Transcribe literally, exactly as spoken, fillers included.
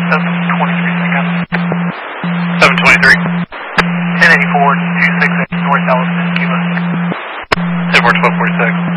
seven twenty-three seconds. seven twenty-three. ten eighty-four, two sixty-eight, North Allison, Cuba. ten four, twelve forty-six.